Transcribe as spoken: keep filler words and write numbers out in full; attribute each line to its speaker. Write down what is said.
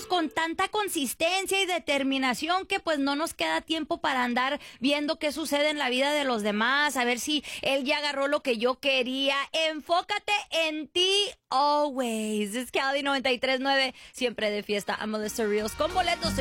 Speaker 1: vivimos con tanta consistencia y determinación que pues no nos queda tiempo para andar viendo qué sucede en la vida de los demás, a ver si él ya agarró lo que yo quería. Enfócate en ti always. Es Cali noventa y tres punto nueve, siempre de fiesta. I'm Melissa Rios con boletos.